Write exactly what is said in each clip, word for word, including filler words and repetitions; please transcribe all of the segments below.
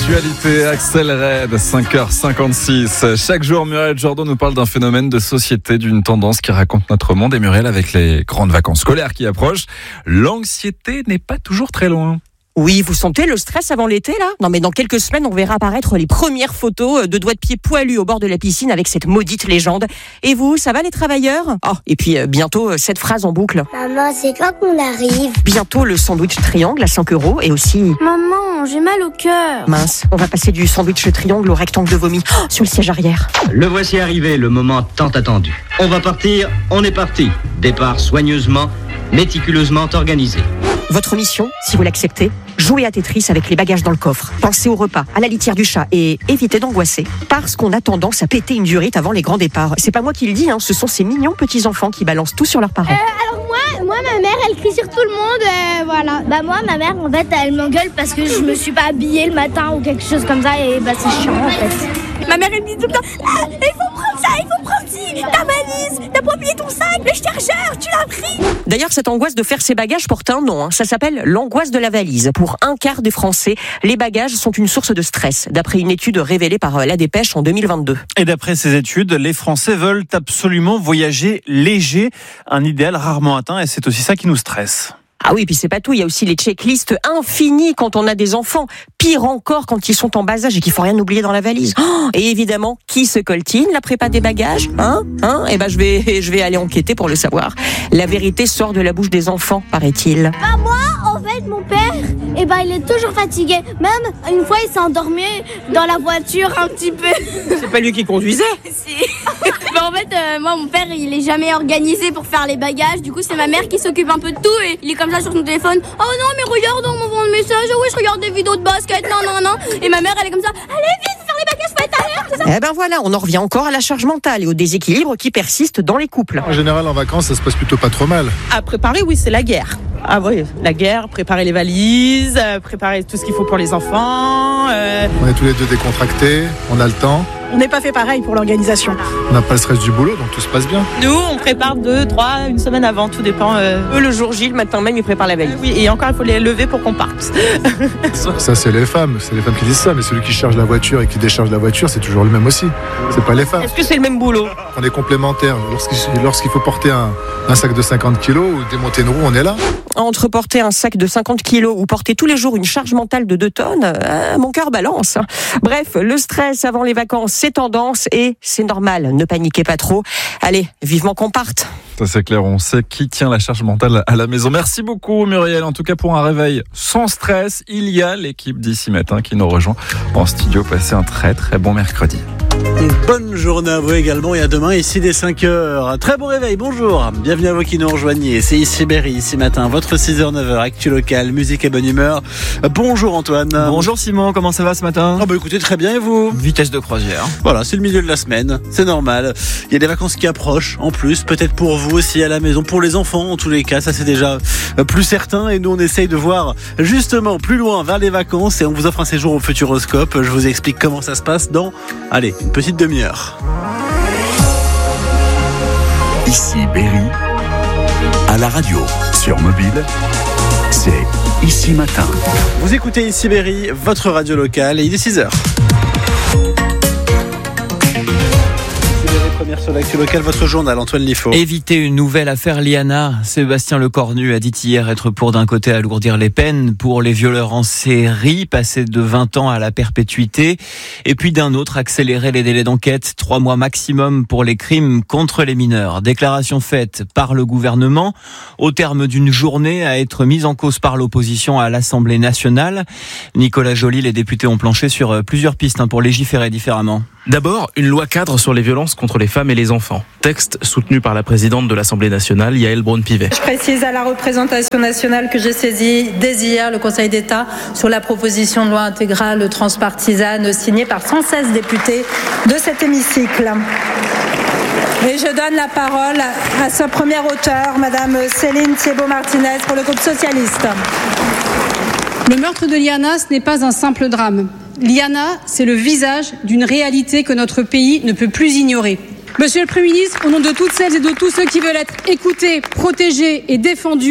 L'actualité accélère de cinq heures cinquante-six. Chaque jour, Muriel Jourdan nous parle d'un phénomène de société, d'une tendance qui raconte notre monde. Et Muriel, avec les grandes vacances scolaires qui approchent, l'anxiété n'est pas toujours très loin. Oui, vous sentez le stress avant l'été, là ? Non, mais dans quelques semaines, on verra apparaître les premières photos de doigts de pied poilus au bord de la piscine avec cette maudite légende. Et vous, ça va les travailleurs ? Oh, et puis euh, bientôt, euh, cette phrase en boucle. Maman, c'est quand qu'on arrive ? Bientôt, le sandwich triangle à cinq euros et aussi... Maman, j'ai mal au cœur. Mince, on va passer du sandwich triangle au rectangle de vomi oh, sur le siège arrière. Le voici arrivé, le moment tant attendu. On va partir, on est parti. Départ soigneusement, méticuleusement organisé. Votre mission, si vous l'acceptez, jouez à Tetris avec les bagages dans le coffre. Pensez au repas, à la litière du chat et évitez d'angoisser. Parce qu'on a tendance à péter une durite avant les grands départs. C'est pas moi qui le dis, hein, ce sont ces mignons petits-enfants qui balancent tout sur leurs parents. Euh, alors moi, moi, ma mère, elle crie sur tout le monde, euh, voilà. Bah moi, ma mère, en fait, elle m'engueule parce que je me suis pas habillée le matin ou quelque chose comme ça et bah c'est chiant en fait. Ma mère, elle me dit tout le temps, ah, il faut prendre ça, il faut prendre ci, ta valise, t'as pas oublié ton sac, le chargeur, tu l'as pris. D'ailleurs, cette angoisse de faire ses bagages porte un nom. Hein. Ça s'appelle l'angoisse de la valise. Pour un quart des Français, les bagages sont une source de stress, d'après une étude révélée par La Dépêche en deux mille vingt-deux. Et d'après ces études, les Français veulent absolument voyager léger, un idéal rarement atteint, et c'est aussi ça qui nous stresse. Ah oui, puis c'est pas tout, il y a aussi les checklists infinies quand on a des enfants. Pire encore quand ils sont en bas âge et qu'il faut rien oublier dans la valise. Oh, et évidemment, qui se coltine la prépa des bagages ? Hein Hein Eh ben je vais, je vais aller enquêter pour le savoir. La vérité sort de la bouche des enfants, paraît-il. Bah moi, en fait, mon père, eh ben il est toujours fatigué. Même une fois, il s'est endormi dans la voiture un petit peu. C'est pas lui qui conduisait ? Si. Bah en fait, euh, moi, mon père, il est jamais organisé pour faire les bagages. Du coup, c'est ma mère qui s'occupe un peu de tout et il est comme ça sur son téléphone. Oh non, mais regarde, on m'envoie un message. Oh oui, je regarde des vidéos de basket. Non, non, non. Et ma mère, elle est comme ça. Allez, vite, faire les bagages, faut être à l'heure, c'est ça ? Eh ben voilà, on en revient encore à la charge mentale et au déséquilibre qui persiste dans les couples. En général, en vacances, ça se passe plutôt pas trop mal. À préparer, oui, c'est la guerre. Ah oui, la guerre, préparer les valises, euh, préparer tout ce qu'il faut pour les enfants. Euh... On est tous les deux décontractés, on a le temps. On n'est pas fait pareil pour l'organisation. On n'a pas le stress du boulot, donc tout se passe bien. Nous, on prépare deux, trois, une semaine avant, tout dépend. Euh... Eux, le jour J, le matin même, ils préparent la valise. Euh, oui, et encore, il faut les lever pour qu'on parte. Ça, c'est les femmes, c'est les femmes qui disent ça, mais celui qui charge la voiture et qui décharge la voiture, c'est toujours le même aussi. C'est pas les femmes. Est-ce que c'est le même boulot ? On est complémentaires. Lorsqu'il, lorsqu'il faut porter un, un sac de cinquante kilos ou démonter une roue, on est là. Entre porter un sac de cinquante kilos ou porter tous les jours une charge mentale de deux tonnes, euh, mon cœur balance. Bref, le stress avant les vacances, c'est tendance et c'est normal. Ne paniquez pas trop. Allez, vivement qu'on parte. Ça c'est clair, on sait qui tient la charge mentale à la maison. Merci beaucoup Muriel. En tout cas pour un réveil sans stress, il y a l'équipe d'ici matin qui nous rejoint en studio. Passez un très très bon mercredi. Une bonne journée à vous également et à demain ici dès cinq heures. Très bon réveil, bonjour. Bienvenue à vous qui nous rejoignez. C'est ici Berry, ici matin, votre six heures neuf heures, actu local, musique et bonne humeur. Bonjour Antoine. Bonjour Simon, comment ça va ce matin ? Ah bah écoutez, très bien et vous ? Vitesse de croisière. Voilà, c'est le milieu de la semaine, c'est normal. Il y a des vacances qui approchent, en plus, peut-être pour vous aussi à la maison, pour les enfants en tous les cas, ça c'est déjà plus certain. Et nous on essaye de voir justement plus loin vers les vacances et on vous offre un séjour au Futuroscope. Je vous explique comment ça se passe dans, allez, une petite demi-heure. Ici Berry, à la radio, sur mobile, c'est Ici Matin. Vous écoutez Ici Berry, votre radio locale, et il est six heures. Première sur l'actu locale, votre journal, Antoine Liffaut. Éviter une nouvelle affaire Liana. Sébastien Lecornu a dit hier être pour d'un côté alourdir les peines pour les violeurs en série, passer de vingt ans à la perpétuité, et puis d'un autre accélérer les délais d'enquête, trois mois maximum pour les crimes contre les mineurs. Déclaration faite par le gouvernement au terme d'une journée à être mise en cause par l'opposition à l'Assemblée nationale. Nicolas Joly, les députés ont planché sur plusieurs pistes pour légiférer différemment. D'abord, une loi cadre sur les violences contre les femmes et les enfants. Texte soutenu par la présidente de l'Assemblée nationale, Yaël Braun-Pivet. Je précise à la représentation nationale que j'ai saisi dès hier le Conseil d'État sur la proposition de loi intégrale transpartisane signée par cent seize députés de cet hémicycle. Et je donne la parole à sa première auteure, Madame Céline Thiébaut-Martinez, pour le groupe socialiste. Le meurtre de Liana, ce n'est pas un simple drame. Liana, c'est le visage d'une réalité que notre pays ne peut plus ignorer. Monsieur le Premier ministre, au nom de toutes celles et de tous ceux qui veulent être écoutés, protégés et défendus,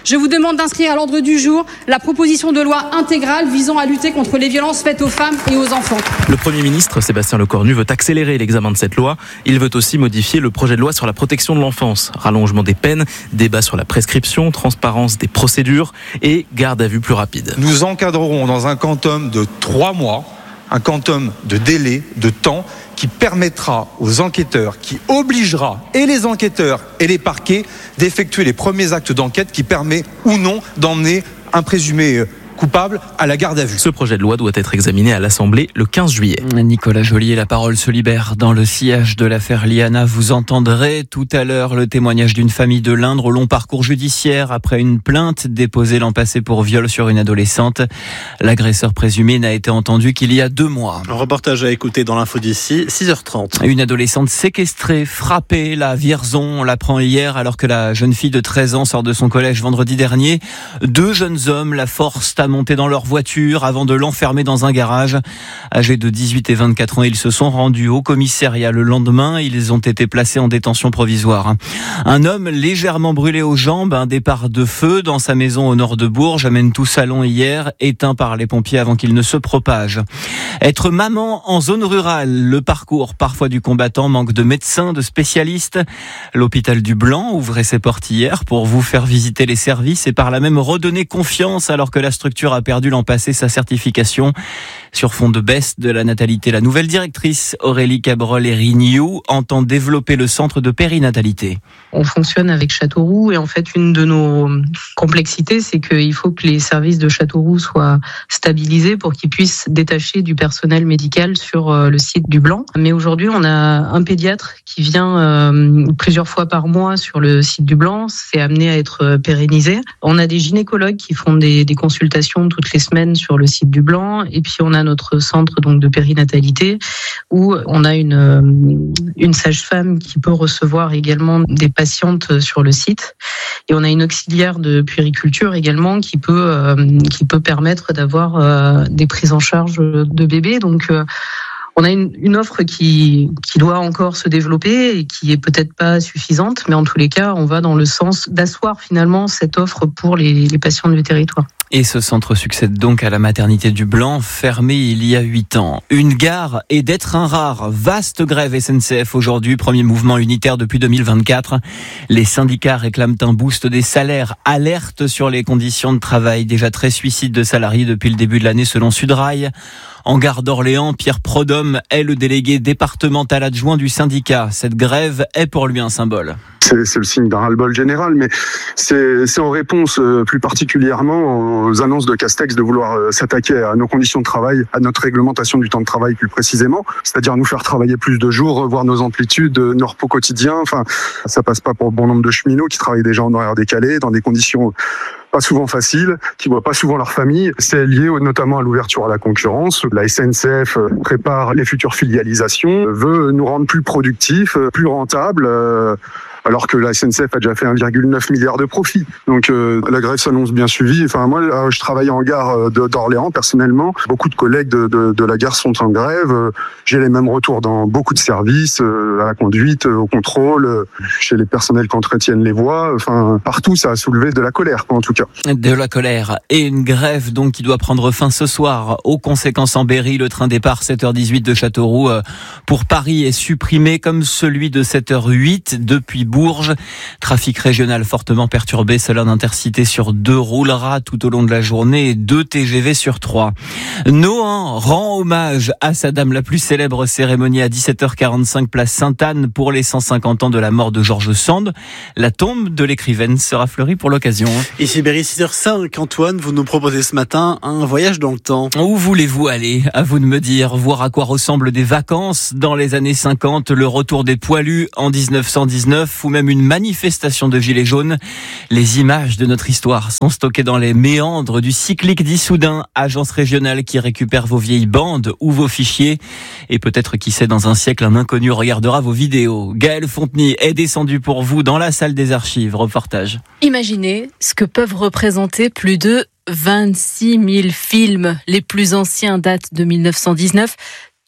je vous demande d'inscrire à l'ordre du jour la proposition de loi intégrale visant à lutter contre les violences faites aux femmes et aux enfants. Le Premier ministre, Sébastien Lecornu, veut accélérer l'examen de cette loi. Il veut aussi modifier le projet de loi sur la protection de l'enfance. Rallongement des peines, débat sur la prescription, transparence des procédures et garde à vue plus rapide. Nous encadrerons dans un quantum de trois mois, un quantum de délai, de temps, qui permettra aux enquêteurs, qui obligera et les enquêteurs et les parquets d'effectuer les premiers actes d'enquête qui permet ou non d'emmener un présumé coupable à la garde à vue. Ce projet de loi doit être examiné à l'Assemblée le quinze juillet. Nicolas Joly, la parole se libère dans le sillage de l'affaire Liana. Vous entendrez tout à l'heure le témoignage d'une famille de l'Indre au long parcours judiciaire après une plainte déposée l'an passé pour viol sur une adolescente. L'agresseur présumé n'a été entendu qu'il y a deux mois. Un reportage à écouter dans l'info d'ici, six heures trente. Une adolescente séquestrée, frappée, la Vierzon, on l'apprend hier alors que la jeune fille de treize ans sort de son collège vendredi dernier. Deux jeunes hommes la forcent à monter dans leur voiture avant de l'enfermer dans un garage. Âgés de dix-huit et vingt-quatre ans, ils se sont rendus au commissariat le lendemain. Ils ont été placés en détention provisoire. Un homme légèrement brûlé aux jambes, un départ de feu dans sa maison au nord de Bourges, amène tout salon hier, éteint par les pompiers avant qu'il ne se propage. Être maman en zone rurale, le parcours parfois du combattant, manque de médecins, de spécialistes. L'hôpital du Blanc ouvrait ses portes hier pour vous faire visiter les services et par là même redonner confiance alors que la structure a perdu l'an passé sa certification. Sur fond de baisse de la natalité, la nouvelle directrice Aurélie Cabrol-Erignoux entend développer le centre de périnatalité. On fonctionne avec Châteauroux et en fait une de nos complexités, c'est qu'il faut que les services de Châteauroux soient stabilisés pour qu'ils puissent détacher du personnel médical sur le site du Blanc. Mais aujourd'hui, on a un pédiatre qui vient euh, plusieurs fois par mois sur le site du Blanc. C'est amené à être pérennisé. On a des gynécologues qui font des, des consultations toutes les semaines sur le site du Blanc. Et puis on a notre centre donc de périnatalité où on a une une sage-femme qui peut recevoir également des patientes sur le site. Et on a une auxiliaire de puériculture également qui peut euh, qui peut permettre d'avoir euh, des prises en charge de bébés. Donc euh, on a une, une offre qui, qui doit encore se développer et qui est peut-être pas suffisante, mais en tous les cas, on va dans le sens d'asseoir finalement cette offre pour les, les patients du territoire. Et ce centre succède donc à la maternité du Blanc, fermée il y a huit ans. Une gare est d'être un rare. Vaste grève S N C F aujourd'hui, premier mouvement unitaire depuis deux mille vingt-quatre. Les syndicats réclament un boost des salaires, alerte sur les conditions de travail, déjà très suicides de salariés depuis le début de l'année selon Sudrail. En gare d'Orléans, Pierre Prodhomme est le délégué départemental adjoint du syndicat. Cette grève est pour lui un symbole. C'est, c'est le signe d'un ras-le-bol général, mais c'est, c'est en réponse euh, plus particulièrement aux annonces de Castex de vouloir euh, s'attaquer à nos conditions de travail, à notre réglementation du temps de travail plus précisément, c'est-à-dire nous faire travailler plus de jours, revoir nos amplitudes, euh, nos repos quotidiens. Enfin, ça passe pas pour bon nombre de cheminots qui travaillent déjà en horaire décalé, dans des conditions pas souvent faciles, qui voient pas souvent leur famille. C'est lié notamment à l'ouverture à la concurrence. La S N C F prépare les futures filialisations, veut nous rendre plus productifs, plus rentables, euh, alors que la S N C F a déjà fait un virgule neuf milliard de profit. Donc euh, la grève s'annonce bien suivie. Enfin moi, là, je travaille en gare de, d'Orléans personnellement. Beaucoup de collègues de, de, de la gare sont en grève. J'ai les mêmes retours dans beaucoup de services, euh, à la conduite, au contrôle, euh, chez les personnels qui entretiennent les voies. Enfin partout, ça a soulevé de la colère, en tout cas. De la colère et une grève donc qui doit prendre fin ce soir. Aux conséquences en Berry, le train départ sept heures dix-huit de Châteauroux euh, pour Paris est supprimé comme celui de sept heures huit depuis Bourges. Trafic régional fortement perturbé. Seul un intercité sur deux roulera tout au long de la journée et deux T G V sur trois. Nohant rend hommage à sa dame, la plus célèbre cérémonie à dix-sept heures quarante-cinq place Sainte-Anne pour les cent cinquante ans de la mort de George Sand. La tombe de l'écrivaine sera fleurie pour l'occasion. Ici Berry, six heures cinq, Antoine, vous nous proposez ce matin un voyage dans le temps. Où voulez-vous aller? À vous de me dire, voir à quoi ressemblent des vacances dans les années cinquante, le retour des poilus en dix-neuf cent dix-neuf ou même une manifestation de gilets jaunes. Les images de notre histoire sont stockées dans les méandres du Cyclique d'Issoudun, agence régionale qui récupère vos vieilles bandes ou vos fichiers. Et peut-être, qui sait, dans un siècle, un inconnu regardera vos vidéos. Gaël Fontenay est descendu pour vous dans la salle des archives. Reportage. Imaginez ce que peuvent représenter plus de vingt-six mille films. Les plus anciens datent de mille neuf cent dix-neuf.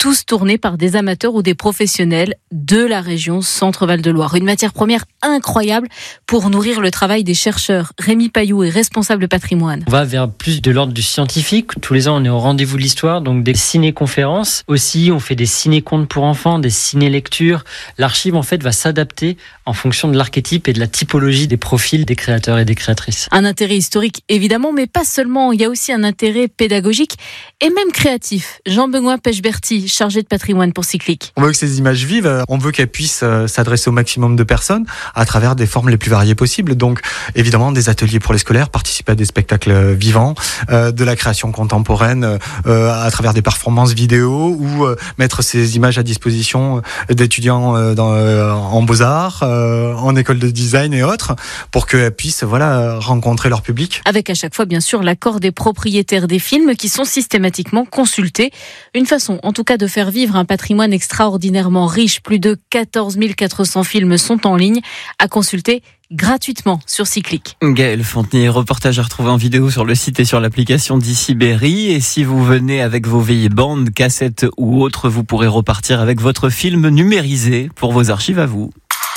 tous tournés par des amateurs ou des professionnels de la région Centre-Val de Loire. Une matière première incroyable pour nourrir le travail des chercheurs. Rémi Pailloux est responsable patrimoine. On va vers plus de l'ordre du scientifique. Tous les ans, on est au rendez-vous de l'histoire, donc des ciné-conférences. Aussi, on fait des ciné-contes pour enfants, des ciné-lectures. L'archive, en fait, va s'adapter en fonction de l'archétype et de la typologie des profils des créateurs et des créatrices. Un intérêt historique, évidemment, mais pas seulement. Il y a aussi un intérêt pédagogique et même créatif. Jean-Benoît Pechberti, chargé de patrimoine pour Cyclic. On veut que ces images vivent, on veut qu'elles puissent s'adresser au maximum de personnes à travers des formes les plus variées possibles. Donc, évidemment, des ateliers pour les scolaires, participer à des spectacles vivants, euh, de la création contemporaine euh, à travers des performances vidéo ou euh, mettre ces images à disposition d'étudiants euh, dans, euh, en beaux-arts, euh, en école de design et autres, pour qu'elles puissent voilà, rencontrer leur public. Avec à chaque fois, bien sûr, l'accord des propriétaires des films qui sont systématiquement consultés. Une façon, en tout cas, de faire vivre un patrimoine extraordinairement riche. Plus de quatorze mille quatre cents films sont en ligne à consulter gratuitement sur Cyclic. Gaël Fontenay, reportage à retrouver en vidéo sur le site et sur l'application d'ici Berry. Et si vous venez avec vos vieilles bandes, cassettes ou autres, vous pourrez repartir avec votre film numérisé pour vos archives à vous.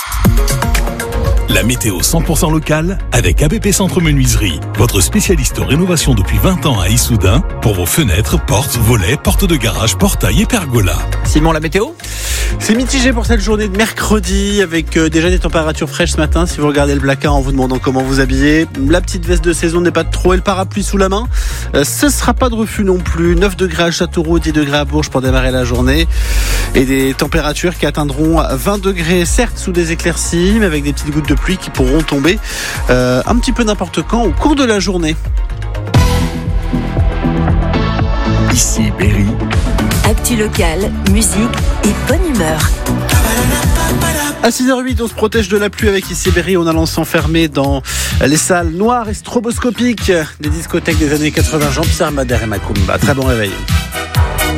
La météo cent pour cent locale avec A B P Centre Menuiserie, votre spécialiste rénovation depuis vingt ans à Issoudun pour vos fenêtres, portes, volets, portes de garage, portails et pergolas. Simon, la météo ? C'est mitigé pour cette journée de mercredi avec euh, déjà des températures fraîches ce matin. Si vous regardez le placard en vous demandant comment vous habiller, la petite veste de saison n'est pas de trop et le parapluie sous la main. Euh, ce sera pas de refus non plus. neuf degrés à Châteauroux, dix degrés à Bourges pour démarrer la journée. Et des températures qui atteindront vingt degrés, certes sous des éclaircies, mais avec des petites gouttes de pluie qui pourront tomber euh, un petit peu n'importe quand au cours de la journée. Ici Berry. Actu locale, musique et bonne humeur. À six heures huit, on se protège de la pluie avec Ici Berry en allant s'enfermer dans les salles noires et stroboscopiques des discothèques des années quatre-vingts. Jean-Pierre Madère et Macumba. Très bon réveil.